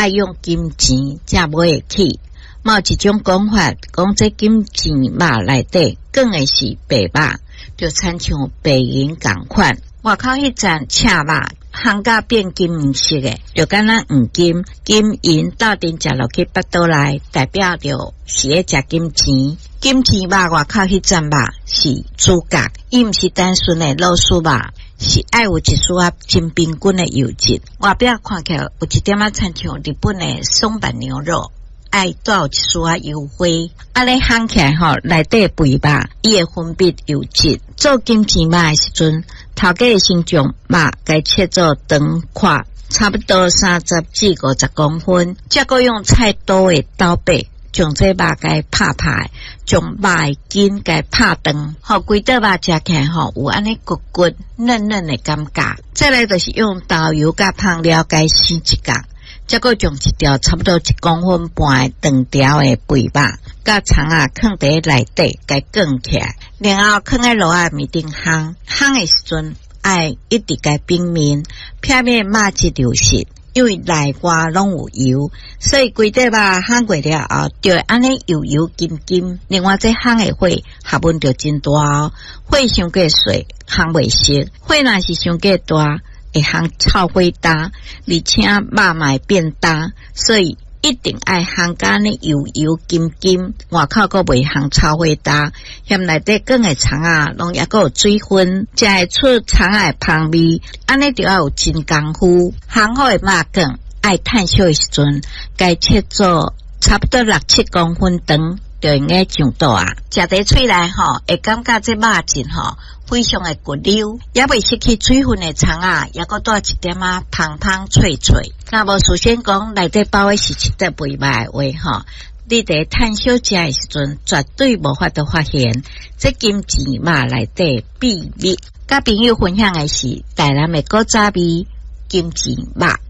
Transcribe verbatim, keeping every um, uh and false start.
爱用金钱才买会起。某一种讲法，讲这金钱肉内底更的是白肉，就亲像白银共款。外口迄层赤肉烘甲变金色的，就敢若黄金、金银斗阵食落去腹肚内，代表着是咧食金钱。金钱肉外口迄层肉是主角，伊毋是单纯的老鼠肉，是爱有一丝啊真平均的油脂。外表看起来有一点仔亲像日本的松板牛肉。爱带有一丝啊油花，啊咧烘起来吼，内底肥肉伊会分泌油脂。做金钱肉的时阵，头家会先将肉该切做长块，差不多三十至五十公分，再个用菜刀的刀背将这肉该拍拍，将肉的筋该拍长，互规块肉食起来吼有安尼骨骨嫩嫩的感觉。再来就是用豆油甲香料该生一角。再个将一条差不多一公分半的长条的肥肉，甲肠啊放伫内底，该卷起来，然后放在炉仔面顶烘。烘的时阵，爱一直该平面，片面肉质流实，因为内外拢有油，所以规块肉烘过了后，就会安尼油油金金。另外，这烘的火下温就真大哦，火伤过细，烘袂熟；火若是伤过大。会烘炒火焦，而且肉嘛变焦，所以一定爱烘甲呢油油金金，外口阁袂烘炒火焦，嫌内底卷的肠啊，拢抑阁有水分，才会出肠啊的香味。安尼就要有真功夫。烘好的肉卷，爱炭烧的时阵，该切做差不多六七公分长，就用个上肚啊。食伫喙内吼，会感觉这肉质吼。非常的骨溜，也未失去水分的肠啊，也阁带一点啊香香脆脆。那么首先讲内底包的是一块肥肉的话吼，你伫炭烧食的时阵，绝对无法度发现这金钱肉内底秘密。甲朋友分享的是台南的古早味金钱肉。